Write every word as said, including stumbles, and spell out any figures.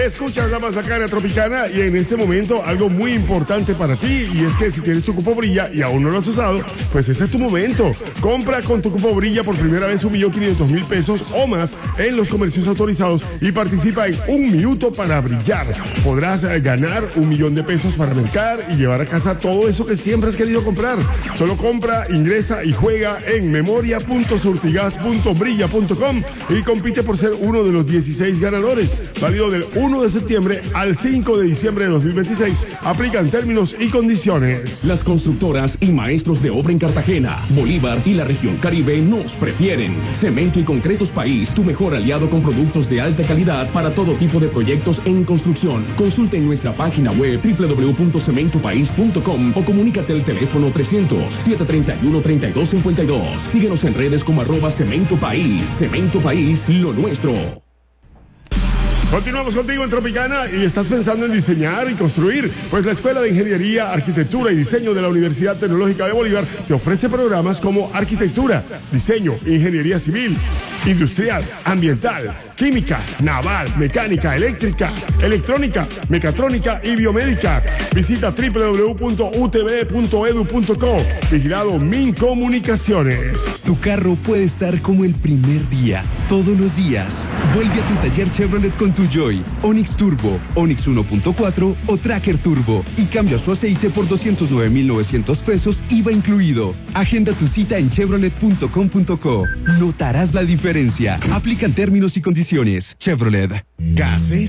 Escuchas la más bacana Tropicana y en este momento algo muy importante para ti, y es que si tienes tu cupo Brilla y aún no lo has usado, pues ese es tu momento. Compra con tu cupo Brilla por primera vez un millón quinientos mil pesos o más en los comercios autorizados y participa en Un Minuto para Brillar. Podrás ganar un millón de pesos para mercar y llevar a casa todo eso que siempre has querido comprar. Solo compra, ingresa y juega en memoria punto surtigas punto brilla punto com y compite por ser uno de los dieciséis ganadores. Válido del uno de septiembre al cinco de diciembre de dos mil veintiséis. Aplican términos y condiciones. Las constructoras y maestros de obra en Cartagena, Bolívar y la región Caribe nos prefieren. Cemento y Concretos País, tu mejor aliado con productos de alta calidad para todo tipo de proyectos en construcción. Consulta en nuestra página web doble u doble u doble u punto cemento país punto com o comunícate al teléfono trescientos, setecientos treinta y uno, treinta y dos cincuenta y dos. Síguenos en redes como arroba Cemento País. Cemento País, lo nuestro. Continuamos contigo en Tropicana y estás pensando en diseñar y construir. Pues la Escuela de Ingeniería, Arquitectura y Diseño de la Universidad Tecnológica de Bolívar te ofrece programas como arquitectura, diseño, ingeniería civil, industrial, ambiental, química, naval, mecánica, eléctrica, electrónica, mecatrónica y biomédica. Visita doble u doble u doble u punto u t b punto e d u punto co. Vigilado Mincomunicaciones. Tu carro puede estar como el primer día, todos los días. Vuelve a tu taller Chevrolet con tu Joy, Onix Turbo, Onix uno punto cuatro o Tracker Turbo y cambia su aceite por doscientos nueve mil novecientos pesos, I V A incluido. Agenda tu cita en chevrolet punto com punto co. Notarás la diferencia. Aplican términos y condiciones. Chevrolet. Gases